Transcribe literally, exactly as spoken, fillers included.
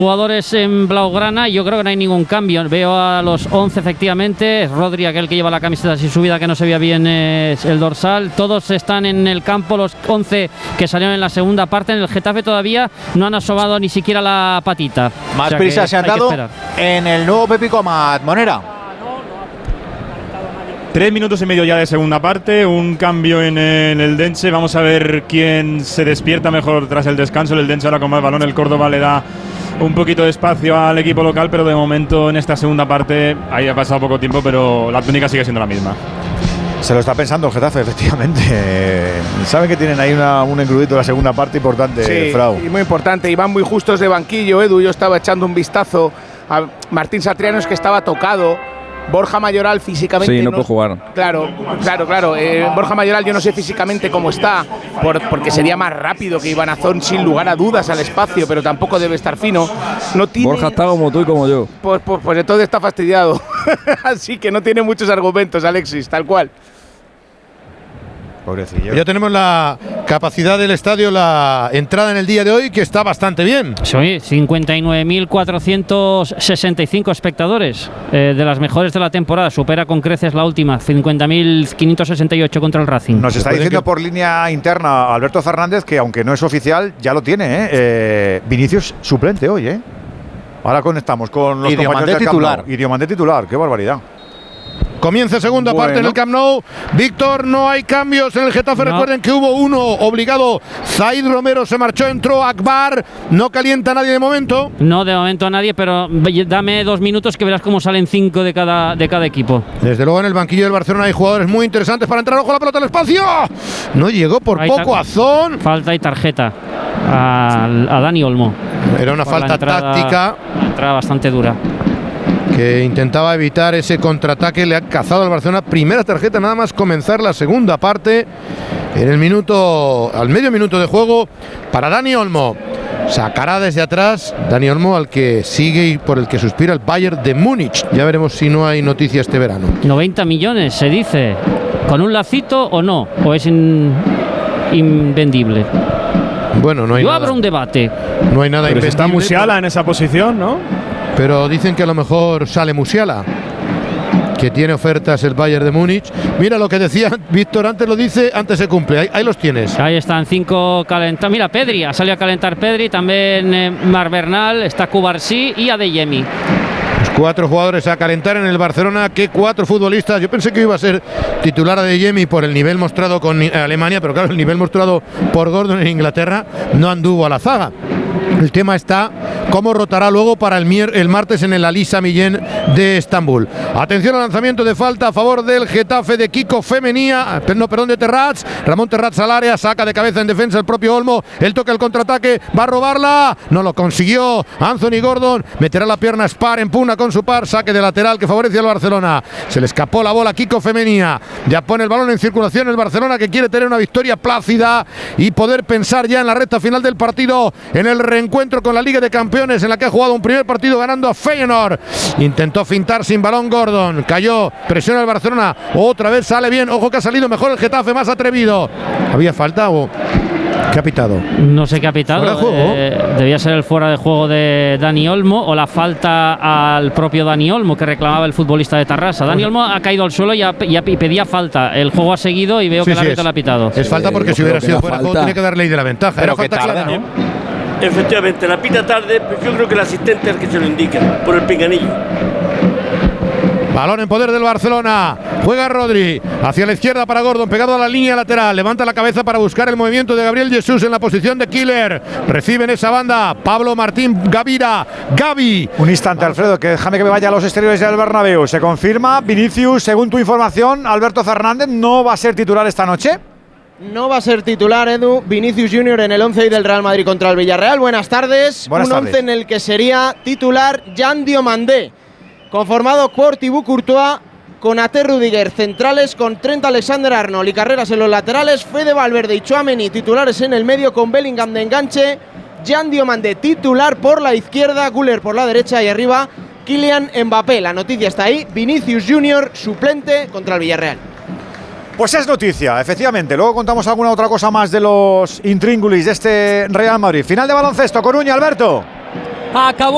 Jugadores en blaugrana, yo creo que no hay ningún cambio. Veo a los once efectivamente. Rodri, aquel que lleva la camiseta así subida, que no se veía bien eh, el dorsal. Todos están en el campo, los once que salieron en la segunda parte. En el Getafe todavía no han asomado ni siquiera la patita. Más o sea prisa se han dado en el nuevo Pepico Amat. Monera. Tres minutos y medio ya de segunda parte, un cambio en el Eldense. Vamos a ver quién se despierta mejor tras el descanso. El Eldense ahora con más balón, el Córdoba le da un poquito de espacio al equipo local, pero de momento en esta segunda parte, ahí ha pasado poco tiempo, pero la tónica sigue siendo la misma. Se lo está pensando el Getafe, efectivamente. Saben que tienen ahí una, un encrudito en la segunda parte importante, sí, Frau. Y muy importante, y van muy justos de banquillo, Edu. Yo estaba echando un vistazo a Martín Satrianos, que estaba tocado. Borja Mayoral físicamente… Sí, no, no puede jugar. Claro, claro, claro. Eh, Borja Mayoral yo no sé físicamente cómo está, por, porque sería más rápido que Iván Azón, sin lugar a dudas, al espacio, pero tampoco debe estar fino. No tiene, Borja está como tú y como yo. Pues, pues, pues entonces está fastidiado. Así que no tiene muchos argumentos, Alexis, tal cual. Pobrecillo. Ya tenemos la capacidad del estadio, la entrada en el día de hoy, que está bastante bien. Sí, cincuenta y nueve mil cuatrocientos sesenta y cinco espectadores, eh, de las mejores de la temporada. Supera con creces la última, cincuenta mil quinientos sesenta y ocho contra el Racing. Nos está diciendo por línea interna Alberto Fernández que, aunque no es oficial, ya lo tiene, ¿eh? Eh, Vinicius suplente hoy, ¿eh? Ahora conectamos con los y compañeros del titular. Camp Nou. Y Diomandé titular, qué barbaridad. Comienza segunda bueno. parte en el Camp Nou. Víctor, no hay cambios en el Getafe. No. Recuerden que hubo uno obligado. Zaid Romero se marchó, entró Akbar. No calienta nadie de momento. No, de momento a nadie, pero dame dos minutos que verás cómo salen cinco de cada, de cada equipo. Desde luego en el banquillo del Barcelona hay jugadores muy interesantes para entrar. Ojo la pelota al espacio. No llegó por hay poco Azón. Falta y tarjeta a, a Dani Olmo. Era una falta entrada, táctica. Una entrada bastante dura. Que intentaba evitar ese contraataque, le ha cazado al Barcelona. Primera tarjeta nada más comenzar la segunda parte. En el minuto, al medio minuto de juego para Dani Olmo. Sacará desde atrás Dani Olmo, al que sigue y por el que suspira el Bayern de Múnich. Ya veremos si no hay noticia este verano. noventa millones se dice. ¿Con un lacito o no? ¿O es in, invendible? Bueno, no hay Yo nada. abro un debate. No hay nada invendible. Está Musiala pero... en esa posición, ¿no? Pero dicen que a lo mejor sale Musiala, que tiene ofertas el Bayern de Múnich. Mira lo que decía Víctor, antes lo dice, antes se cumple. Ahí, ahí los tienes. Ahí están cinco calentados. Mira, Pedri, ha salido a calentar Pedri, también eh, Mar Bernal, está Cubarsí y Adeyemi. Pues cuatro jugadores a calentar en el Barcelona, que cuatro futbolistas. Yo pensé que iba a ser titular Adeyemi por el nivel mostrado con Alemania, pero claro, el nivel mostrado por Gordon en Inglaterra no anduvo a la zaga. El tema está cómo rotará luego para el, mier el martes en el Ali Sami Yen de Estambul. Atención al lanzamiento de falta a favor del Getafe de Kiko Femenía, no, perdón, de Terrats. Ramón Terrats al área, saca de cabeza en defensa el propio Olmo. Él toca el contraataque, va a robarla, no lo consiguió. Anthony Gordon meterá la pierna Spar en pugna con su par, saque de lateral que favorece al Barcelona. Se le escapó la bola a Kiko Femenía. Ya pone el balón en circulación el Barcelona, que quiere tener una victoria plácida y poder pensar ya en la recta final del partido, en el reencuentro con la Liga de Campeones, en la que ha jugado un primer partido ganando a Feyenoord. Intentó fintar sin balón Gordon, cayó, presiona el Barcelona, otra vez sale bien. Ojo que ha salido mejor el Getafe, más atrevido. ¿Había falta o qué ha pitado? No sé qué ha pitado. ¿Fuera de juego? Eh, debía ser el fuera de juego de Dani Olmo o la falta al propio Dani Olmo que reclamaba el futbolista de Tarrasa. Dani Olmo ha caído al suelo y, ha, y, ha, y pedía falta. El juego ha seguido y veo sí, que el sí, árbitro es, le ha pitado. Es falta porque eh, si hubiera sido fuera de juego tiene que dar ley de la ventaja. Pero Era falta que tarda, clara, ¿no? Efectivamente, la pita tarde, pero yo creo que el asistente es el que se lo indica, por el pinganillo. Balón en poder del Barcelona. Juega Rodri hacia la izquierda para Gordon, pegado a la línea lateral. Levanta la cabeza para buscar el movimiento de Gabriel Jesús en la posición de killer. Recibe en esa banda Pablo Martín Gavira. Gavi. Un instante, Alfredo, que déjame que me vaya a los exteriores del Bernabéu. Se confirma, Vinicius, según tu información, Alberto Fernández no va a ser titular esta noche. No va a ser titular, Edu. Vinicius Junior en el once del Real Madrid contra el Villarreal. Buenas tardes. Buenas Un tardes. once en el que sería titular Jan Diomandé, conformado por Thibaut Courtois, con Ate Rudiger centrales, con Trent Alexander-Arnold y Carreras en los laterales, Fede Valverde y Tchouaméni titulares en el medio, con Bellingham de enganche, Jan Diomandé titular por la izquierda, Güler por la derecha y arriba Kylian Mbappé. La noticia está ahí, Vinicius Junior suplente contra el Villarreal. Pues es noticia, efectivamente. Luego contamos alguna otra cosa más de los intríngulis de este Real Madrid. Final de baloncesto, Coruña, Alberto. Acabó